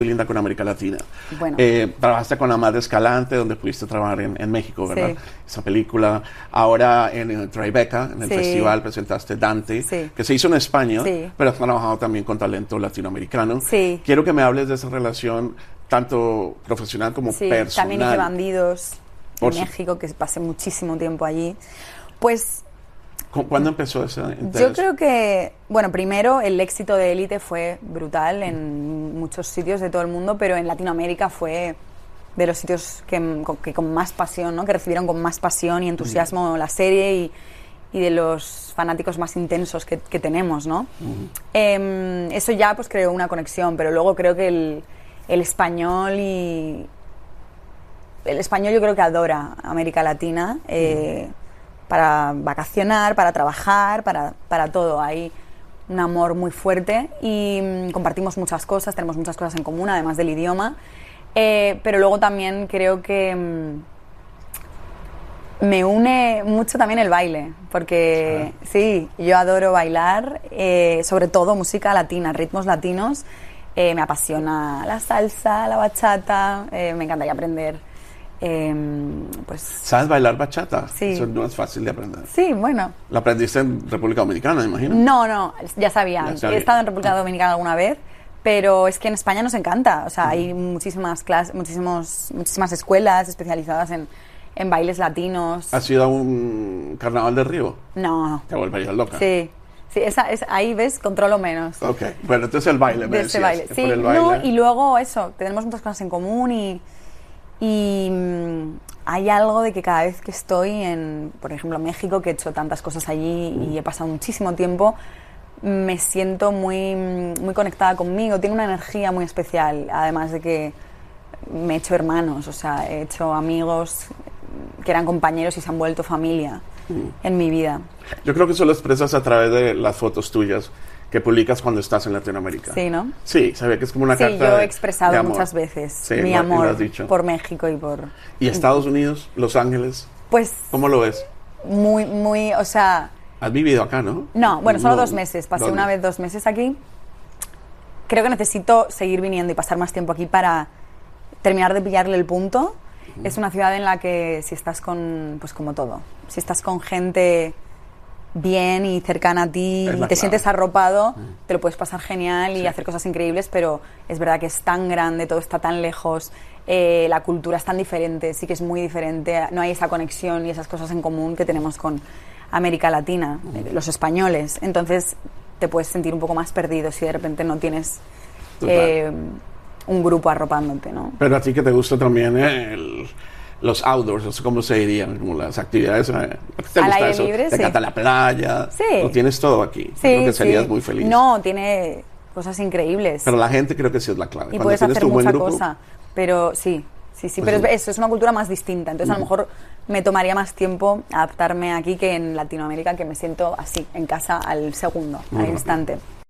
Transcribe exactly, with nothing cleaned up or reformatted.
linda con América Latina. Bueno. Eh, trabajaste con Amad Escalante, donde pudiste trabajar en, en México, ¿verdad? Sí. Esa película. Ahora en, en Tribeca, en el Sí. festival, presentaste Dante, Sí. que se hizo en España, Sí. pero has trabajado también con talento latinoamericano. Sí. Quiero que me hables de esa relación, tanto profesional como Sí, personal. también hice Bandidos Por en su- México, que pasé muchísimo tiempo allí. Pues ¿Cu- ¿Cuándo empezó ese interés? yo creo que, bueno, primero el éxito de Élite fue brutal en muchos sitios de todo el mundo, pero en Latinoamérica fue de los sitios que, que con más pasión, ¿no? Que recibieron con más pasión y entusiasmo la serie y, y de los fanáticos más intensos que, que tenemos, ¿no? Uh-huh. Eh, eso ya pues creó una conexión, pero luego creo que el, el español y... El español yo creo que adora América Latina, eh, uh-huh. para vacacionar, para trabajar, para, para todo. Hay un amor muy fuerte y mm, compartimos muchas cosas, tenemos muchas cosas en común, además del idioma. Eh, pero luego también creo que mm, me une mucho también el baile, porque ah. sí, yo adoro bailar, eh, sobre todo música latina, ritmos latinos. Eh, me apasiona la salsa, la bachata, eh, me encantaría aprender. Eh, pues, ¿Sabes bailar bachata? Sí. Eso no es fácil de aprender. Sí, bueno. ¿La aprendiste en República Dominicana, me imagino? No, no, ya sabía. Ya sabía. He estado en República Dominicana alguna vez, pero es que en España nos encanta. O sea, hay muchísimas clases, muchísimos, muchísimas escuelas especializadas en, en bailes latinos. ¿Has ido a un carnaval de Río? No. Te volverías loca. Sí. Sí, esa, es, ahí ves, controlo menos. Ok, bueno, entonces el baile, me de decías. ese baile. Sí, el baile. No, y luego eso, tenemos muchas cosas en común y... Y mmm, hay algo de que cada vez que estoy en, por ejemplo, México, que he hecho tantas cosas allí y he pasado muchísimo tiempo, me siento muy, muy conectada conmigo. Tengo una energía muy especial, además de que me he hecho hermanos, o sea, he hecho amigos que eran compañeros y se han vuelto familia mm. en mi vida. Yo creo que eso lo expresas a través de las fotos tuyas que publicas cuando estás en Latinoamérica. Sí, ¿no? Sí, sabía que es como una sí, carta yo he de, expresado de amor. muchas veces sí, mi lo, amor lo has dicho. por México y por... ¿Y Estados Unidos, Los Ángeles? Pues... ¿Cómo lo ves? Muy, muy, o sea... ¿Has vivido acá, no? No, bueno, solo no, dos meses. Pasé ¿dónde? una vez dos meses aquí. Creo que necesito seguir viniendo y pasar más tiempo aquí para terminar de pillarle el punto. Uh-huh. Es una ciudad en la que si estás con, pues como todo, si estás con gente... bien y cercana a ti y te clave. sientes arropado, mm. te lo puedes pasar genial y sí. hacer cosas increíbles, pero es verdad que es tan grande, todo está tan lejos, eh, la cultura es tan diferente, sí que es muy diferente, no hay esa conexión y esas cosas en común que tenemos con América Latina, mm. eh, los españoles, entonces te puedes sentir un poco más perdido si de repente no tienes eh, un grupo arropándote, ¿no? Pero a ti que te gusta también el... los outdoors, no sé cómo se dirían, como las actividades. ¿Te gusta al aire eso? libre, ¿Te sí. encanta la playa? Sí. Lo tienes todo aquí. Sí, creo que serías sí. muy feliz. No, tiene cosas increíbles. Pero la gente creo que sí es la clave. Y Cuando puedes tienes hacer tu buen mucha grupo, cosa. Pero sí, sí, sí. Pues pero sí. Es, eso es una cultura más distinta. Entonces, uh-huh. a lo mejor me tomaría más tiempo adaptarme aquí que en Latinoamérica, que me siento así, en casa al segundo, Muy al rápido. instante.